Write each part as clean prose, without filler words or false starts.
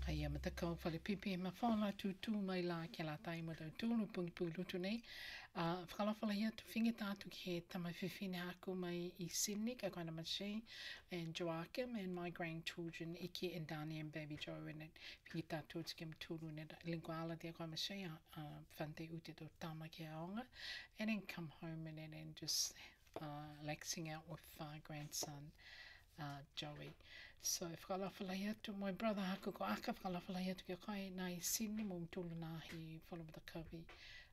Kai ama takau whale pipi ma whaala tūtū mai la ke la tai mo tau tūlu pungi pui lutu nei. Whakalawhala hia tu whingi tātu ki he tamawhiwhine aku mai I Sydney, ka koina Machi and Joachim and my grandchildren Iki and Dani and baby Joe and whingi tātu ti kim tūlu ne linguala dia koina Machi whante ute tō tāma ki aonga and then come home and then just relaxing out with grandson. Joey. So whakalawhalai atu, my brother haku ko aka whakalawhalai atu ki kai nai Sydney mo mtulu nā he whalamata kawi.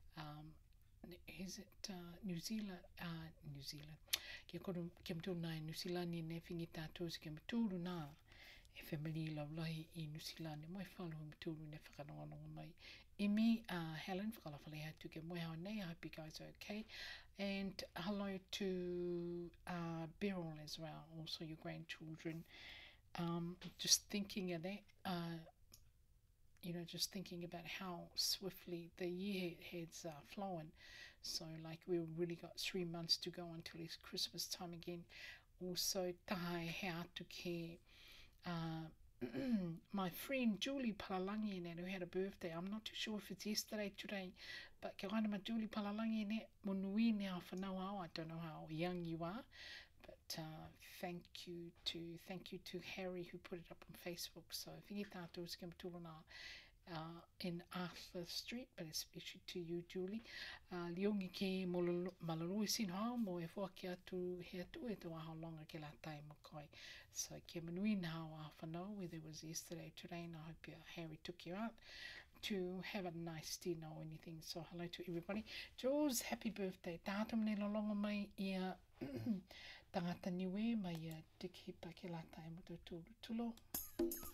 Is it New Zealand? New Zealand. Kia koru kia mtulu nā New Zealand ni ne whingi tātou si kia mtulu nā e family laulahi I New Zealand. Moi whalu mtulu ne whakanonga mai. Imi Helen whakalawhalai atu kia moe hao nei. I hope you guys are okay. And hello to Beryl as well, also your grandchildren. Just thinking of that, just thinking about how swiftly the year has flown. So, like, we've really got 3 months to go until it's Christmas time again. Also, taha hea atu ke my friend Julie Palalangi who had a birthday. I'm not too sure if it's yesterday, today, but kia wana ma Julie Palalangi mo nui ne a whanau au. I don't know how young you are, but thank you to Harry who put it up on Facebook. So whingi tātou is kim tūrana in Arthur Street, but especially to you, Julie. Liongi ke malalui sin hao mo e whaki atu he atu e tō aho longa ke la tai mo kai. So kia manui nā hao a whanau, whether it was yesterday or today, and I hope Harry took you out to have a nice dinner or anything. So hello to everybody. Jules, happy birthday. Tātum ne lolonga mai ia tangata niwe mai ia tiki pa ke la tai mo tō tūru tulo.